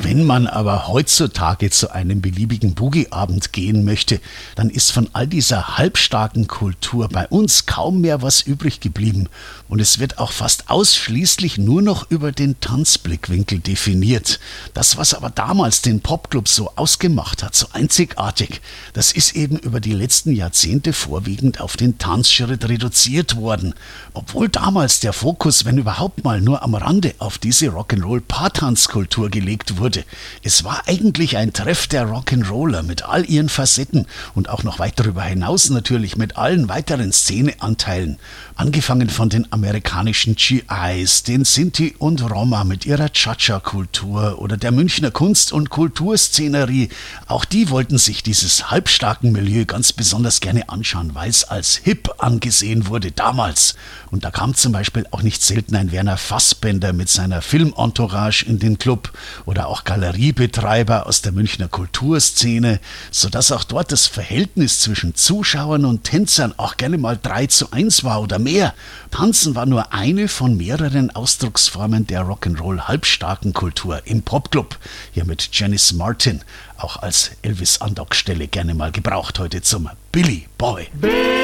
Wenn man aber heutzutage zu einem beliebigen Boogie-Abend gehen möchte, dann ist von all dieser halbstarken Kultur bei uns kaum mehr was übrig geblieben. Und es wird auch fast ausschließlich nur noch über den Tanzblickwinkel definiert. Das, was aber damals den Popclub so ausgemacht hat, so einzigartig, das ist eben über die letzten Jahrzehnte vorwiegend auf den Tanzschritt reduziert worden. Obwohl damals der Fokus, wenn überhaupt mal, nur am Rande auf diese Rock'n'Roll-Paartanzkultur gelegt wurde. Es war eigentlich ein Treff der Rock'n'Roller mit all ihren Facetten und auch noch weit darüber hinaus natürlich mit allen weiteren Szeneanteilen. Angefangen von den amerikanischen GIs, den Sinti und Roma mit ihrer Cha-Cha-Kultur oder der Münchner Kunst- und Kulturszenerie. Auch die wollten sich dieses halbstarken Milieu ganz besonders gerne anschauen, weil es als hip angesehen wurde damals. Und da kam zum Beispiel auch nicht selten ein Werner Fassbender mit seiner Filmentourage in den Club oder auch Galeriebetreiber aus der Münchner Kulturszene, sodass auch dort das Verhältnis zwischen Zuschauern und Tänzern auch gerne mal 3:1 war oder mehr. Tanzen war nur eine von mehreren Ausdrucksformen der Rock'n'Roll-halbstarken Kultur im Popclub. Hier mit Janice Martin, auch als Elvis-Andockstelle gerne mal gebraucht heute zum Billy Boy.